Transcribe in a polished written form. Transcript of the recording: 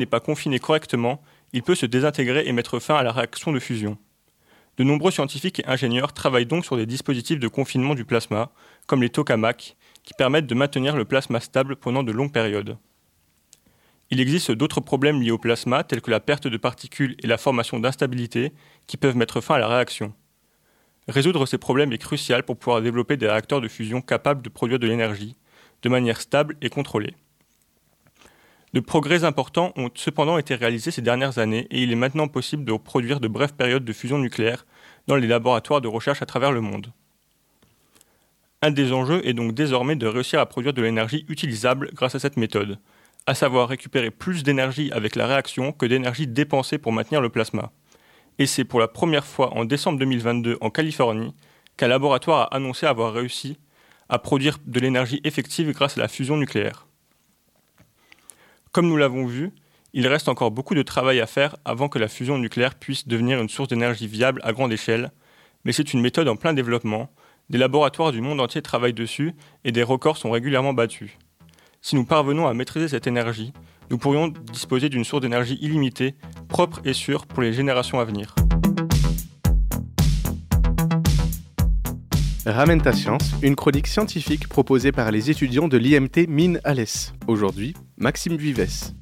n'est pas confiné correctement, il peut se désintégrer et mettre fin à la réaction de fusion. De nombreux scientifiques et ingénieurs travaillent donc sur des dispositifs de confinement du plasma, comme les tokamaks, qui permettent de maintenir le plasma stable pendant de longues périodes. Il existe d'autres problèmes liés au plasma, tels que la perte de particules et la formation d'instabilité, qui peuvent mettre fin à la réaction. Résoudre ces problèmes est crucial pour pouvoir développer des réacteurs de fusion capables de produire de l'énergie, de manière stable et contrôlée. De progrès importants ont cependant été réalisés ces dernières années et il est maintenant possible de produire de brèves périodes de fusion nucléaire dans les laboratoires de recherche à travers le monde. Un des enjeux est donc désormais de réussir à produire de l'énergie utilisable grâce à cette méthode, à savoir récupérer plus d'énergie avec la réaction que d'énergie dépensée pour maintenir le plasma. Et c'est pour la première fois en décembre 2022 en Californie qu'un laboratoire a annoncé avoir réussi à produire de l'énergie effective grâce à la fusion nucléaire. Comme nous l'avons vu, il reste encore beaucoup de travail à faire avant que la fusion nucléaire puisse devenir une source d'énergie viable à grande échelle, mais c'est une méthode en plein développement, des laboratoires du monde entier travaillent dessus et des records sont régulièrement battus. Si nous parvenons à maîtriser cette énergie, nous pourrions disposer d'une source d'énergie illimitée, propre et sûre pour les générations à venir. Ramène ta science, une chronique scientifique proposée par les étudiants de l'IMT Mines Alès. Aujourd'hui, Maxime Vivès.